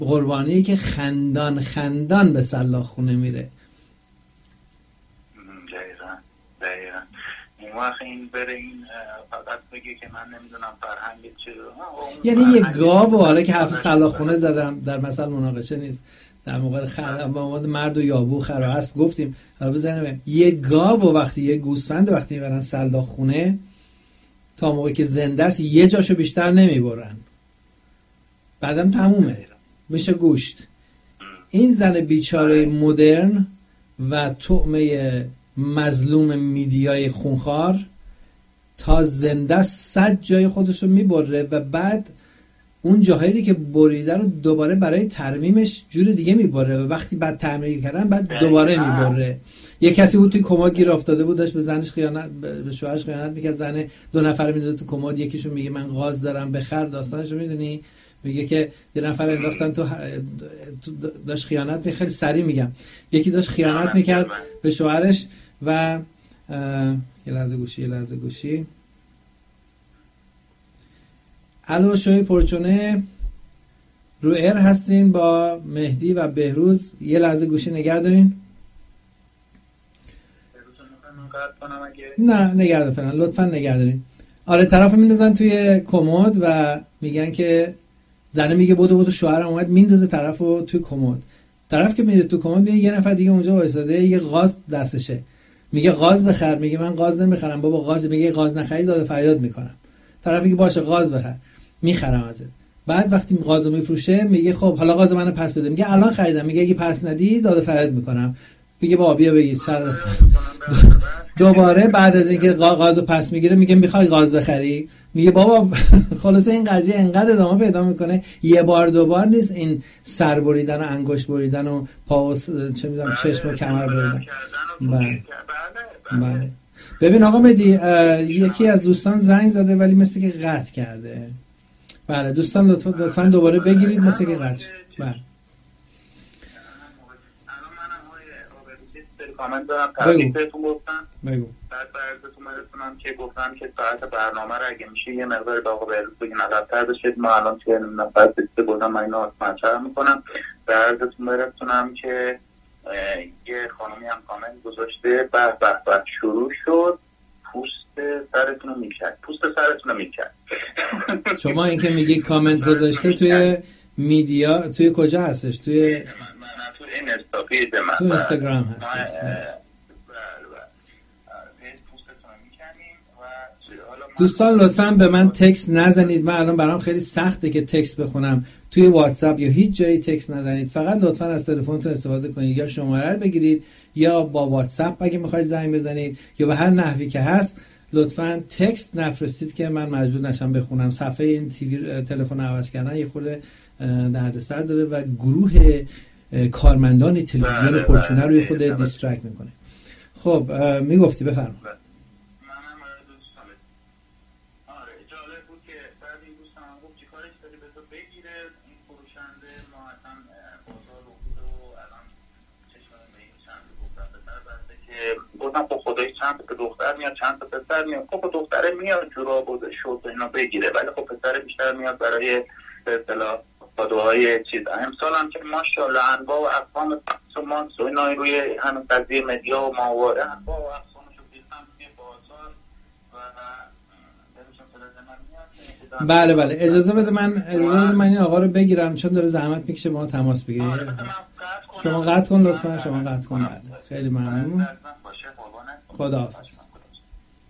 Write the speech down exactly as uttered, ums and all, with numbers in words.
قربانیه که خندان خندان به سلاخ خونه میره. دقیقا دقیقا این وقت این بره این فقط بگه که من نمیدونم فرهنگ چه، یعنی یه گاو، حالا که حرف سلاخ خونه زدم در مثل مناقشه نیست، در موقع خر مواد مرد و یابو خر و اسب گفتیم، حالا بزنیم یه گاو و وقتی یه گوسفند وقتی میبرن سلاخ خونه تا موقعی که زنده است یه جاشو بیشتر نمیبرن، بعدم تمومه میشه گوشت. این زن بیچاره مدرن و طعمه مظلوم میدیای خونخوار تا زنده صد جای خودشو میبره و بعد اون جاهایی که بریده رو دوباره برای ترمیمش جور دیگه میبره و وقتی بعد ترمیم کردن بعد دوباره میبره. یه کسی بود توی کمد گیر افتاده بود، داشت به زنش خیانت به شوهرش خیانت میکرد، زن دو نفر میذاره تو کمد، یکیشون میگه من غاز دارم بخر، داستانشو میدونی، میگه که یه نفر انداختن تو داشت خیانت می خیلی سریع میگم، یکی داشت خیانت میکرد به شوهرش و یه لحظه گوشی یه لحظه گوشی الو شوی پرچونه رو ایر هستین با مهدی و بهروز، یه لحظه گوشی نگه دارین. نه نگه دارین فعلا، لطفا نگه دارین. آره طرف میندازن توی کمد و میگن که زنه میگه بودو بودو شوهرم اومد، میندازه طرفو توی کمد. طرف که میره تو کمد میگه یه نفر دیگه اونجا وایساده یه غاز دستشه، میگه غاز بخر، میگه من غاز نمیخرم بابا، غاز، میگه غاز نخری داد فریاد میکنم. طرف میگه باشه غاز بخر، میخرم ازت. بعد وقتی غازو میفروشه میگه خب حالا غاز منو پس بده، میگه الان خریدم، میگه اگه پس ندی داد فریاد میکنم. میگه بابا بیا بگید سر دوباره بعد از اینکه غازو پس میگیره میگه میخوای غاز بخری، میگه بابا خلاصه این قضیه انقدر ادامه پیدا میکنه، یه بار دو بار نیست این سر بریدن و انگشت بریدن و پا و چه میدونم چشم و کمر بریدن. بله بله. ببین آقا مهدی یکی از دوستان زنگ زده ولی مثل که قطع کرده. بله دوستان لطفا لطفا دوباره بگیرید، مثل که قطع. بله کامنت دارم تبریک بهتون گفتم. بگو. بعد براتون میرسونم که گفتم که ساعت برنامه رو اگه میشه یه مقدار به آقا بهروز بگین عقب‌تر بشید، ما الان توی نفر بیست بودم من اینو مطرح میکنم. براتون میرسونم که یه خانمی هم کامنت گذاشته بعد بعد بعد شروع شد پوست سرتون رو میکرد، پوست سرتون رو میکرد. شما این که میگی کامنت گذاشته توی میدیا توی کجا هستش؟ توی من تو اینستا پیج من تو اینستاگرام هست. دوستان لطفاً به من تکست نزنید، من الان برام خیلی سخته که تکست بخونم توی واتساپ یا هیچ جایی تکست نزنید، فقط لطفاً از تلفنتون استفاده کنید، یا شماره رو بگیرید یا با واتساپ اگه میخواید زنگ بزنید یا به هر نحوی که هست لطفاً تکست نفرستید که من مجبور نشم بخونم. صفحه این تیوی تلفن عوض کردن یه خورده دردسر داره و گروه کارمندان تلویزیون پرچونه روی خود دیسترکت میکنه. خب میگفتی بفرما. گفتم خب خدایی چند تا دختر میاد چند تا پسر میاد، خب دختره میاد جوراب و شورت اینا بگیره، ولی خب پسر بیشتر میاد برای به اصطلاح کادوهای چیز. امسال هم که ماشاءالله انواع و اقسام سومانس و اینا روی همین قضیه مدیا و ماهواره انواع و اقسامش رو بیختم توی بازار و بله بله اجازه بده من اجازه بده من این آقا رو بگیرم چون داره زحمت میکشه با ما تماس بگیره. شما قطع کن لطفا، شما قطع کن. بله خیلی ممنون. خداحافظ.